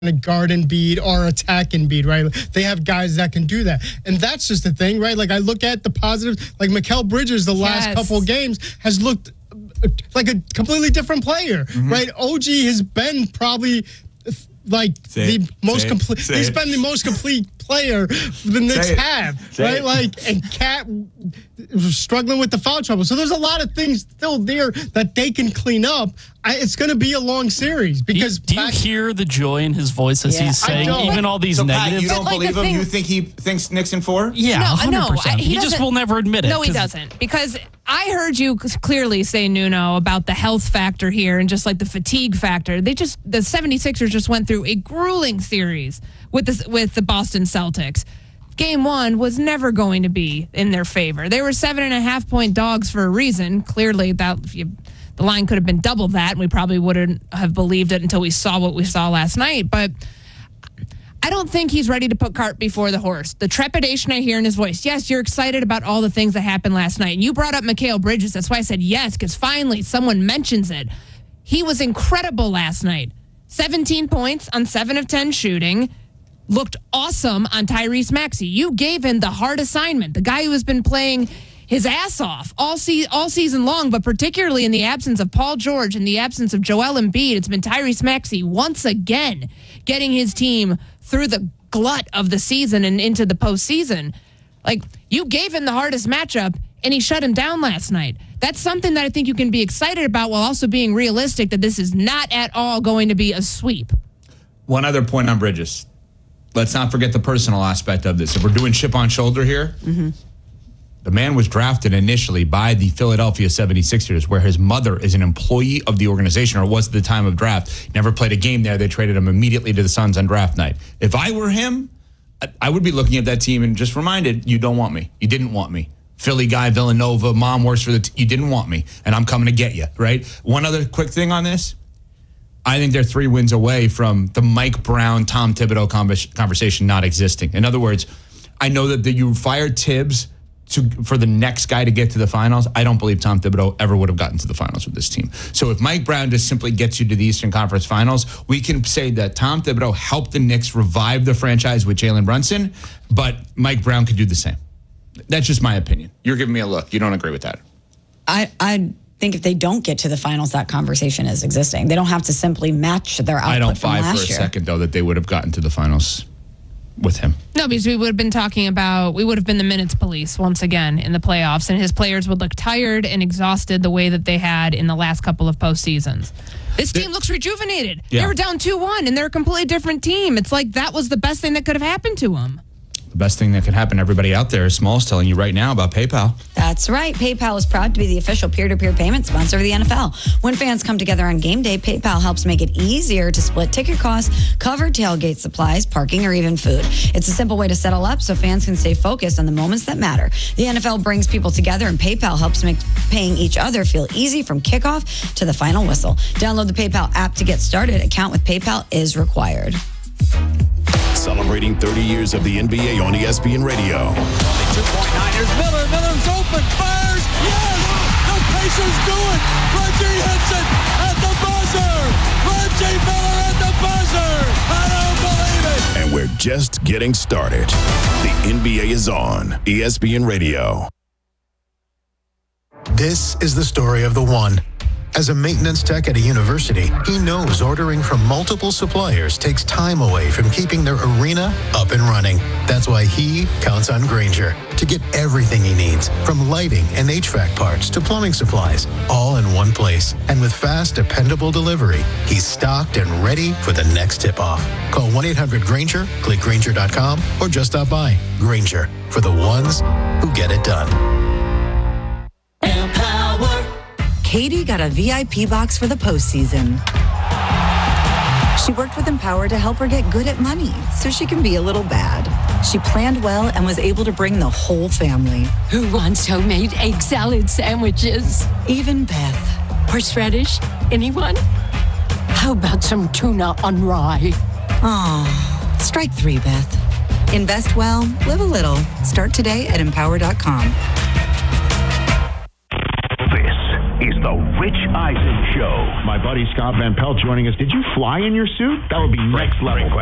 to guard Embiid or attack Embiid, right? They have guys that can do that. And that's just the thing, right? Like, I look at the positives. Like, Mikal Bridges, the last couple of games, has looked like a completely different player, right? OG has been probably like the most complete. He's been the most complete player the Knicks have, right? Like, and Cat struggling with the foul trouble. So there's a lot of things still there that they can clean up. It's going to be a long series because do you hear the joy in his voice as he's saying even all these negatives? Pat, you don't believe him? You think he thinks Knicks in 4? Yeah, 100%. He just will never admit it. No, he doesn't. Because I heard you clearly say, Nuno, about the health factor here and just like the fatigue factor. The 76ers just went through a grueling series with the Boston Celtics. Game 1 was never going to be in their favor. They were 7.5-point dogs for a reason. Clearly, the line could have been double that, and we probably wouldn't have believed it until we saw what we saw last night. But I don't think he's ready to put cart before the horse. The trepidation I hear in his voice. Yes, you're excited about all the things that happened last night. And you brought up Mikal Bridges. That's why I said yes, because finally someone mentions it. He was incredible last night. 17 points on 7 of 10 shooting. Looked awesome on Tyrese Maxey. You gave him the hard assignment. The guy who has been playing his ass off all season long, but particularly in the absence of Paul George, in the absence of Joel Embiid, it's been Tyrese Maxey once again getting his team through the glut of the season and into the postseason. Like, you gave him the hardest matchup, and he shut him down last night. That's something that I think you can be excited about while also being realistic that this is not at all going to be a sweep. One other point on Bridges. Let's not forget the personal aspect of this. If we're doing chip on shoulder here, the man was drafted initially by the Philadelphia 76ers, where his mother is an employee of the organization, or was at the time of draft. Never played a game there. They traded him immediately to the Suns on draft night. If I were him, I would be looking at that team and just reminded, you don't want me. You didn't want me. Philly guy, Villanova, mom works for you didn't want me, and I'm coming to get you, right? One other quick thing on this. I think they're 3 wins away from the Mike Brown, Tom Thibodeau conversation not existing. In other words, I know that you fired Tibbs for the next guy to get to the finals. I don't believe Tom Thibodeau ever would have gotten to the finals with this team. So if Mike Brown just simply gets you to the Eastern Conference Finals, we can say that Tom Thibodeau helped the Knicks revive the franchise with Jalen Brunson, but Mike Brown could do the same. That's just my opinion. You're giving me a look. You don't agree with that? I think if they don't get to the finals, that conversation is existing. They don't have to simply match their output from last year. I don't buy for a second, though, that they would have gotten to the finals with him. No, because we would have been talking about, we would have been the minutes police once again in the playoffs, and his players would look tired and exhausted the way that they had in the last couple of postseasons. This team looks rejuvenated. Yeah. They were down 2-1, and they're a completely different team. It's like that was the best thing that could have happened to them. The best thing that could happen to everybody out there is Small's telling you right now about PayPal. That's right. PayPal is proud to be the official peer-to-peer payment sponsor of the NFL. When fans come together on game day, PayPal helps make it easier to split ticket costs, cover tailgate supplies, parking, or even food. It's a simple way to settle up so fans can stay focused on the moments that matter. The NFL brings people together, and PayPal helps make paying each other feel easy from kickoff to the final whistle. Download the PayPal app to get started. Account with PayPal is required. Celebrating 30 years of the NBA on ESPN Radio. 2.9, here's Miller. Miller's open, fires, yes! The Pacers do it! Reggie Hinton at the buzzer! Reggie Miller at the buzzer! I don't believe it! And we're just getting started. The NBA is on ESPN Radio. This is the story of the one. As a maintenance tech at a university, he knows ordering from multiple suppliers takes time away from keeping their arena up and running. That's why he counts on Grainger to get everything he needs, from lighting and HVAC parts to plumbing supplies, all in one place. And with fast, dependable delivery, he's stocked and ready for the next tip-off. Call 1-800-GRAINGER, click Grainger.com, or just stop by. Grainger, for the ones who get it done. Katie got a VIP box for the postseason. She worked with Empower to help her get good at money so she can be a little bad. She planned well and was able to bring the whole family. Who wants homemade egg salad sandwiches? Even Beth. Horseradish? Anyone? How about some tuna on rye? Aw, strike 3, Beth. Invest well, live a little. Start today at Empower.com. Is the Rich Eisen Show. My buddy Scott Van Pelt joining us. Did you fly in your suit? That would be next level.